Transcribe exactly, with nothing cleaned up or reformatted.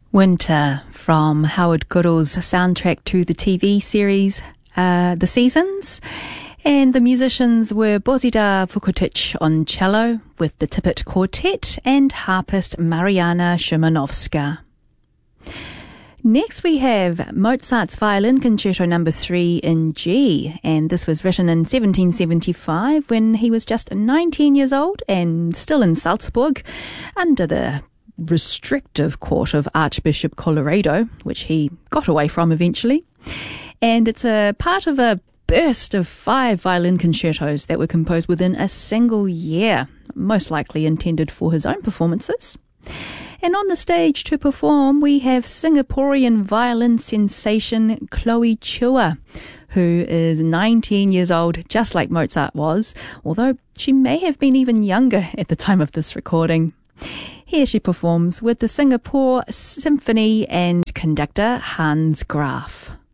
Winter from Howard Goodall's soundtrack to the T V series uh, The Seasons. And the musicians were Bozidar Vukotic on cello with the Tippett Quartet and harpist Mariana Szymanowska. Next we have Mozart's Violin Concerto number three in G, and this was written in seventeen seventy-five when he was just nineteen years old and still in Salzburg under the restrictive court of Archbishop Colloredo, which he got away from eventually. And it's a part of a burst of five violin concertos that were composed within a single year, most likely intended for his own performances. And on the stage to perform, we have Singaporean violin sensation Chloe Chua, who is nineteen years old, just like Mozart was, although she may have been even younger at the time of this recording. Here she performs with the Singapore Symphony and conductor Hans Graf.